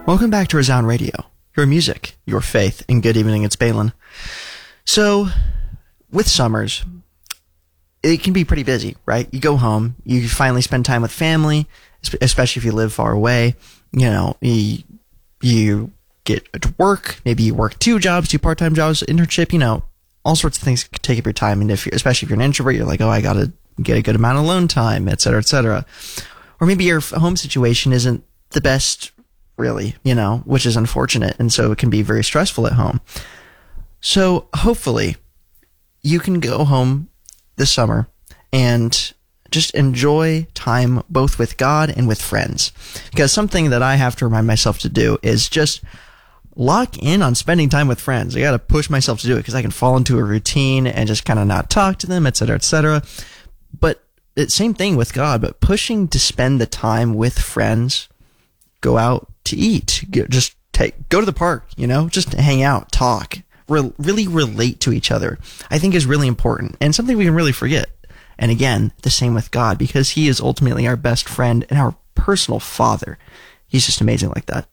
Welcome back to Resound Radio, your music, your faith, and good evening, it's Balin. So, with summers, it can be pretty busy, right? You go home, you finally spend time with family, especially if you live far away. You know, you get to work, maybe you work 2 jobs, 2 part-time jobs, internship, you know, all sorts of things take up your time. And especially if you're an introvert, you're like, oh, I gotta get a good amount of alone time, et cetera, et cetera. Or maybe your home situation isn't the best, really, you know, which is unfortunate. And so it can be very stressful at home. So hopefully you can go home this summer and just enjoy time both with God and with friends. Because something that I have to remind myself to do is just lock in on spending time with friends. I got to push myself to do it because I can fall into a routine and just kind of not talk to them, et cetera, et cetera. But it's same thing with God, but pushing to spend the time with friends, go out to eat, go to the park, you know, just hang out, talk, really relate to each other, I think is really important and something we can really forget. And again, the same with God, because he is ultimately our best friend and our personal father. He's just amazing like that.